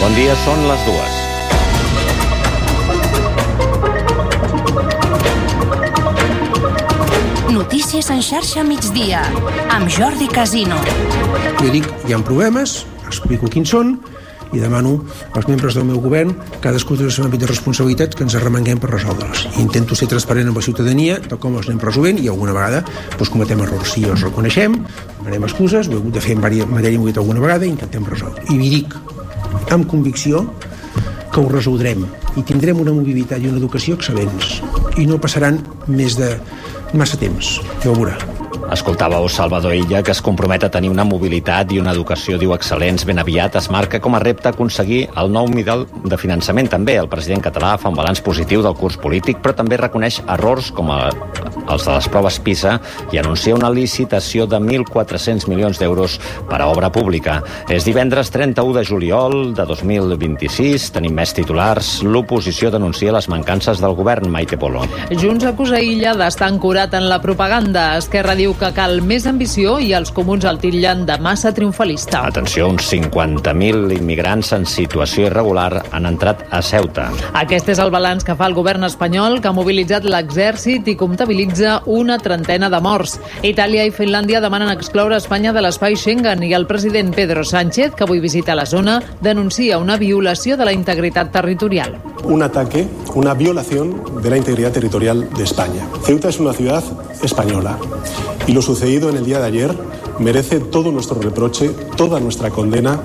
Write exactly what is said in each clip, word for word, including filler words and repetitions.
Bon dia, són les dues. Notícies en xarxa migdia, amb Jordi Casino. Jo dic, hi ha problemes, explico quins són, i demano als membres del meu govern, cadascú té el seu àmbit de responsabilitat, que ens arremanguem per resoldre-les. Intento ser transparent amb la ciutadania, tal com els anem resolent, i alguna vegada doncs, cometem errors. Si els reconeixem, demanem excuses, ho he hagut de fer en matèria mogut alguna vegada, i intentem resoldre. I vi dic, amb convicció, que ho resoldrem, i tindrem una mobilitat i una educació excel·lents, i no passaran més de massa temps, ja ho veurà. Escoltàveu Salvador Illa, que es compromet a tenir una mobilitat i una educació, diu, excel·lents. Ben aviat es marca com a repte aconseguir el nou model de finançament. També el president català fa un balanç positiu del curs polític, però també reconeix errors com a, els de les proves PISA i anuncia una licitació de mil quatre-cents milions d'euros per a obra pública. És divendres trenta-u de juliol de dos mil vint-i-sis. Tenim més titulars. L'oposició denuncia les mancances del govern. Maite Polo. Junts acusa Illa d'estar ancorat en la propaganda. Esquerra diu que cal més ambició i els comuns el titllen de massa triomfalista. Atenció, uns cinquanta mil immigrants en situació irregular han entrat a Ceuta. Aquest és el balanç que fa el govern espanyol, que ha mobilitzat l'exèrcit i comptabilitza una trentena de morts. Itàlia i Finlàndia demanen excloure Espanya de l'espai Schengen i el president Pedro Sánchez, que avui visita la zona, denuncia una violació de la integritat territorial. Un ataque, una violación de la integridad territorial de España. Ceuta es una ciudad española. Y lo sucedido en el día de ayer merece todo nuestro reproche, toda nuestra condena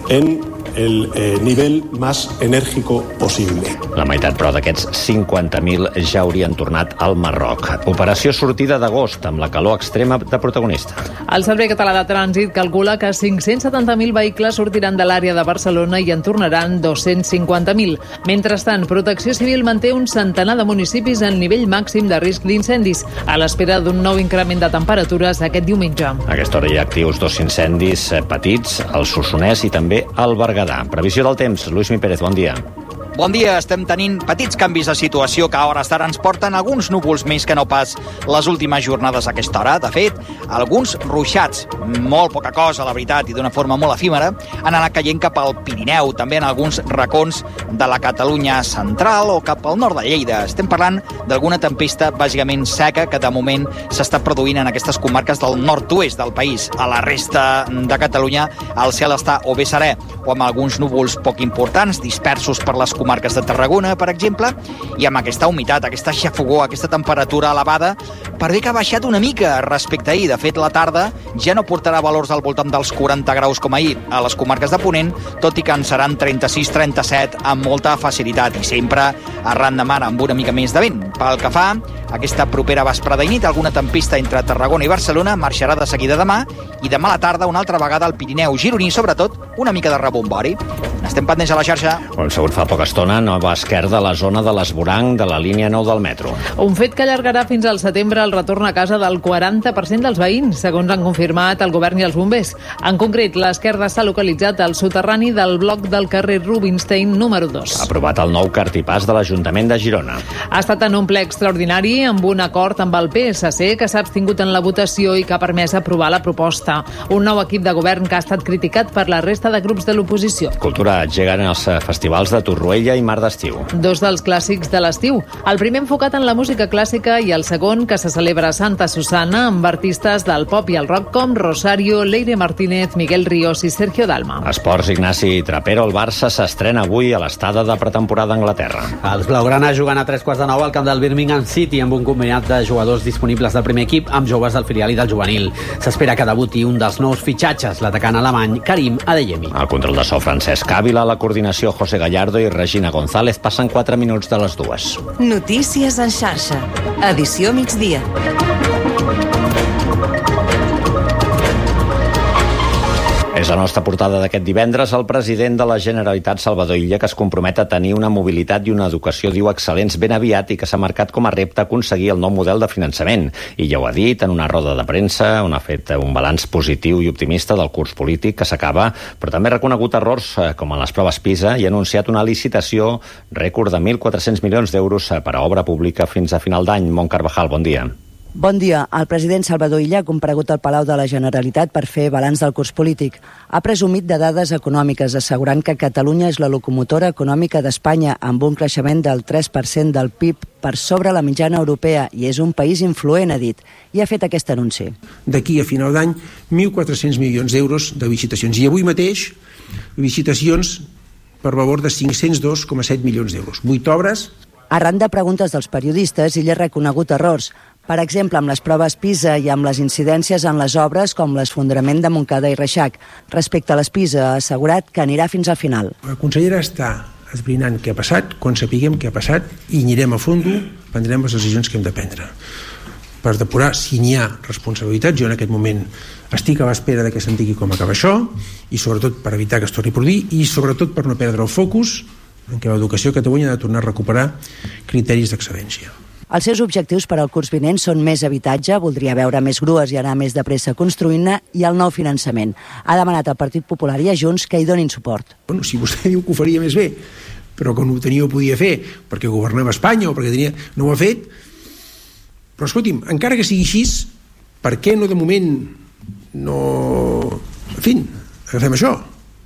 en el eh, nivell més enèrgico possible. La meitat, però, d'aquests cinquanta mil ja haurien tornat al Marroc. Operació sortida d'agost, amb la calor extrema de protagonista. El Servei Català de Trànsit calcula que cinc-cents setanta mil vehicles sortiran de l'àrea de Barcelona i en tornaran dos-cents cinquanta mil. Mentrestant, Protecció Civil manté un centenar de municipis en nivell màxim de risc d'incendis, a l'espera d'un nou increment de temperatures aquest diumenge. A aquesta hora hi ha actius dos incendis petits, al Solsonès i també al Berguedà. Previsió del temps, Lluís Mi Pérez, bon dia. Bon dia, estem tenint petits canvis de situació que a hores d'ara ens porten alguns núvols més que no pas les últimes jornades a aquesta hora. De fet, alguns ruixats, molt poca cosa, la veritat, i d'una forma molt efímera, han anat caient cap al Pirineu, també en alguns racons de la Catalunya central o cap al nord de Lleida. Estem parlant d'alguna tempesta bàsicament seca que de moment s'està produint en aquestes comarques del nord-oest del país. A la resta de Catalunya el cel està o bé serè o amb alguns núvols poc importants, dispersos per les comarques de Tarragona, per exemple, i amb aquesta humitat, aquesta xafogor, aquesta temperatura elevada, per bé que ha baixat una mica respecte a ahir. De fet, la tarda ja no portarà valors al voltant dels quaranta graus com ahir a les comarques de Ponent, tot i que en seran trenta-sis trenta-set amb molta facilitat i sempre arran de mar amb una mica més de vent. Pel que fa aquesta propera vesprada i nit, alguna tempesta entre Tarragona i Barcelona marxarà de seguida demà i demà a la tarda una altra vegada al Pirineu gironí, sobretot una mica de rebombori. Estem pendents a la xarxa. On segur fa poca estona, nova esquerda a la zona de l'Esvoranc de la línia nou del metro. Un fet que allargarà fins al setembre el retorn a casa del quaranta per cent dels veïns, segons han confirmat el govern i els bombers. En concret, l'esquerda s'ha localitzat al soterrani del bloc del carrer Rubinstein número dos. Ha aprovat el nou cartipàs de l'Ajuntament de Girona. Ha estat en un ple extraordinari amb un acord amb el P S C que s'ha abstingut en la votació i que ha permès aprovar la proposta. Un nou equip de govern que ha estat criticat per la resta de grups de l'oposició. Cultura gegant els festivals de Torroella i Mar d'Estiu. Dos dels clàssics de l'estiu. El primer enfocat en la música clàssica i el segon que se celebra a Santa Susana amb artistes del pop i el rock com Rosario, Leire Martínez, Miguel Ríos i Sergio Dalma. Esports, Ignasi Trapero. El Barça s'estrena avui a l'estada de pretemporada a Anglaterra. Els blaugrana juguen a tres quarts de nou al camp del Birmingham City amb un combinat de jugadors disponibles del primer equip amb joves del filial i del juvenil. S'espera que debuti un dels nous fitxatges, l'atacant alemany Karim Adeyemi. El control de so Francesc Ávila, la coordinació José Gallardo i Regina González. Passen quatre minuts de les dues. Notícies en xarxa. Edició migdia. És la nostra portada d'aquest divendres. El president de la Generalitat, Salvador Illa, que es compromet a tenir una mobilitat i una educació, diu, excel·lents ben aviat i que s'ha marcat com a repte aconseguir el nou model de finançament. I ja ho ha dit en una roda de premsa, on ha fet un balanç positiu i optimista del curs polític que s'acaba, però també ha reconegut errors com en les proves PISA i ha anunciat una licitació rècord de mil quatre-cents milions d'euros per a obra pública fins a final d'any. Mont Carvajal, bon dia. Bon dia. El president Salvador Illa ha comparegut al Palau de la Generalitat per fer balanç del curs polític. Ha presumit de dades econòmiques, assegurant que Catalunya és la locomotora econòmica d'Espanya, amb un creixement del tres per cent del P I B per sobre la mitjana europea, i és un país influent, ha dit, i ha fet aquest anunci. D'aquí a final d'any, mil quatre-cents milions d'euros de licitacions. I avui mateix, licitacions per valor de cinc-cents dos coma set milions d'euros. Vuit obres. Arran de preguntes dels periodistes, Illa ha reconegut errors. Per exemple, amb les proves PISA i amb les incidències en les obres com l'esfondrament de Montcada i Reixac. Respecte a les PISA, ha assegurat que anirà fins al final. La consellera està esbrinant què ha passat, quan sapiguem què ha passat, i anirem a fons, prendrem les decisions que hem de prendre. Per depurar si n'hi ha responsabilitats, jo en aquest moment estic a l'espera de que se'm digui com acaba això, i sobretot per evitar que es torni a produir, i sobretot per no perdre el focus en què l'educació a Catalunya ha de tornar a recuperar criteris d'excel·lència. Els seus objectius per al curs vinent són més habitatge, voldria veure més grues i anar més de pressa construint-ne, i el nou finançament. Ha demanat al Partit Popular i a Junts que hi donin suport. Bueno, si vostè diu que ho faria més bé, però que no ho tenia ho podia fer perquè governava Espanya o perquè tenia... no ho ha fet. Però escolti'm, encara que sigui així, per què no de moment no... En fi, agafem això.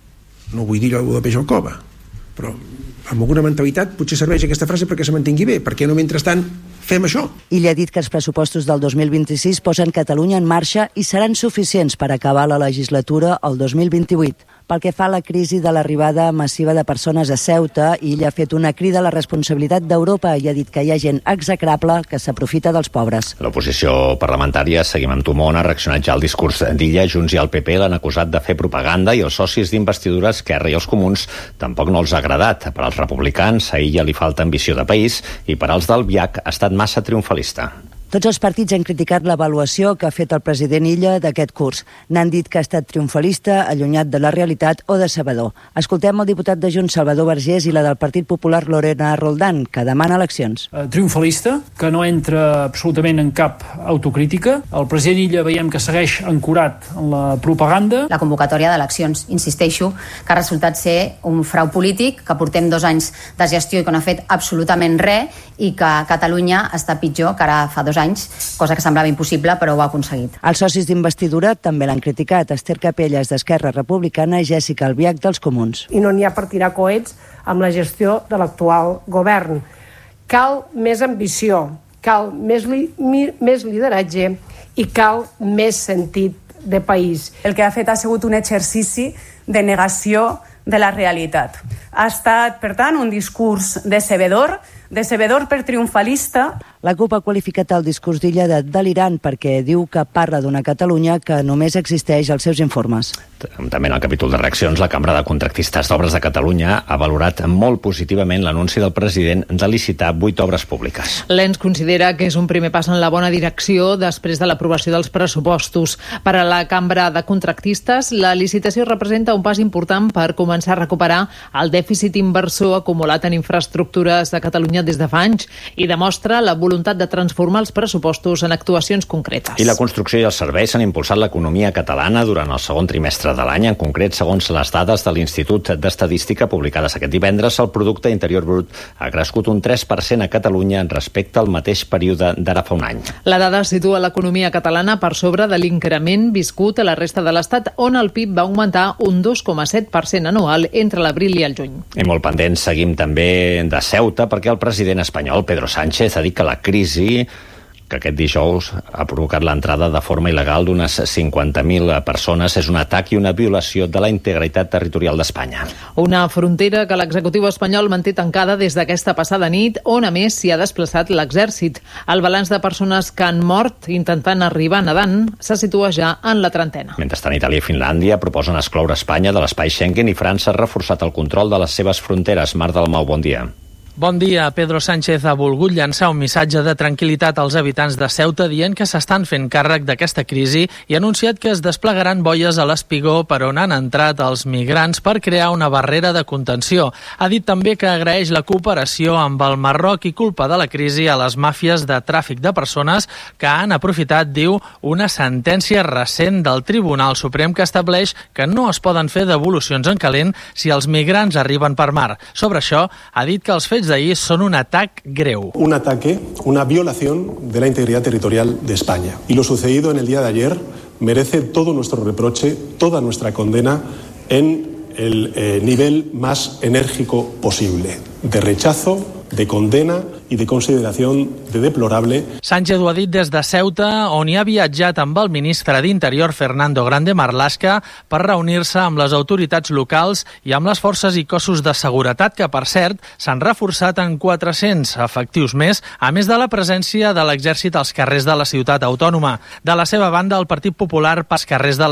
No vull dir alguna de peix al cova, però amb alguna mentalitat potser serveix aquesta frase perquè se mantingui bé. Per què no, mentrestant, fem això? I li ha dit que els pressupostos del dos mil vint-i-sis posen Catalunya en marxa i seran suficients per acabar la legislatura el dos mil vint-i-vuit. Pel que fa a la crisi de l'arribada massiva de persones a Ceuta, Illa ha fet una crida a la responsabilitat d'Europa i ha dit que hi ha gent execrable que s'aprofita dels pobres. L'oposició parlamentària, Seguim amb tu, Món, ha reaccionat ja al discurs d'Illa. Junts i el P P l'han acusat de fer propaganda i els socis d'investidura, Esquerra i els Comuns, tampoc no els ha agradat. Per als republicans, a Illa li falta ambició de país i per als del B I A C ha estat massa triomfalista. Tots els partits han criticat l'avaluació que ha fet el president Illa d'aquest curs. N'han dit que ha estat triomfalista, allunyat de la realitat o decebedor. Escoltem el diputat de Junts, Salvador Vergés, i la del Partit Popular, Lorena Roldán, que demana eleccions. Uh, triomfalista, que no entra absolutament en cap autocrítica. El president Illa veiem que segueix ancorat en la propaganda. La convocatòria d'eleccions, insisteixo, que ha resultat ser un frau polític, que portem dos anys de gestió i que no ha fet absolutament res, i que Catalunya està pitjor que ara fa dos anys, cosa que semblava impossible, però ho ha aconseguit. Els socis d'investidura també l'han criticat. Esther Capelles, d'Esquerra Republicana, i Jèssica Albiach, dels Comuns. I no n'hi ha per tirar coets amb la gestió de l'actual govern. Cal més ambició, cal més, li, mi, més lideratge i cal més sentit de país. El que ha fet ha sigut un exercici de negació de la realitat. Ha estat, per tant, un discurs decebedor, decebedor per triomfalista. La CUP ha qualificat el discurs d'Illa de delirant perquè diu que parla d'una Catalunya que només existeix als seus informes. També en el capítol de reaccions, la Cambra de Contractistes d'Obres de Catalunya ha valorat molt positivament l'anunci del president de licitar vuit obres públiques. L'E N S considera que és un primer pas en la bona direcció després de l'aprovació dels pressupostos. Per a la Cambra de Contractistes, la licitació representa un pas important per començar a recuperar el dèficit inversor acumulat en infraestructures de Catalunya des de fa anys i demostra la voluntat de transformar els pressupostos en actuacions concretes. I la construcció i els serveis han impulsat l'economia catalana durant el segon trimestre de l'any. En concret, segons les dades de l'Institut d'Estadística publicades aquest divendres, el producte interior brut ha crescut un tres per cent a Catalunya respecte al mateix període d'ara fa un any. La dada situa l'economia catalana per sobre de l'increment viscut a la resta de l'Estat, on el P I B va augmentar un dos coma set per cent anual entre l'abril i el juny. I molt pendents seguim també de Ceuta, perquè el president espanyol, Pedro Sánchez, ha dit que la crisi que aquest dijous ha provocat l'entrada de forma il·legal d'unes cinquanta mil persones és un atac i una violació de la integritat territorial d'Espanya. Una frontera que l'executiu espanyol manté tancada des d'aquesta passada nit, on a més s'hi ha desplaçat l'exèrcit. El balanç de persones que han mort intentant arribar nedant se situa ja en la trentena. Mentrestant, Itàlia i Finlàndia proposen excloure Espanya de l'espai Schengen i França ha reforçat el control de les seves fronteres. Marc Dalmau, bon dia. Bon dia. Pedro Sánchez ha volgut llançar un missatge de tranquil·litat als habitants de Ceuta dient que s'estan fent càrrec d'aquesta crisi i ha anunciat que es desplegaran boies a l'Espigó per on han entrat els migrants per crear una barrera de contenció. Ha dit també que agraeix la cooperació amb el Marroc i culpa de la crisi a les màfies de tràfic de persones que han aprofitat, diu, una sentència recent del Tribunal Suprem que estableix que no es poden fer devolucions en calent si els migrants arriben per mar. Sobre això, ha dit que els fets fets d'ahir són un atac greu. Un ataque, una violación de la integridad territorial de España. Y lo sucedido en el día de ayer merece todo nuestro reproche, toda nuestra condena en el eh, nivel más enérgico posible, de rechazo, de condena i de consideració de deplorable. Sánchez ho ha dit des de Ceuta, on hi ha viatjat amb el ministre d'Interior, Fernando Grande Marlaska, per reunir-se amb les autoritats locals i amb les forces i cossos de seguretat, que, per cert, s'han reforçat en quatre-cents efectius més, a més de la presència de l'exèrcit als carrers de la ciutat autònoma. De la seva banda, el Partit Popular pels carrers de la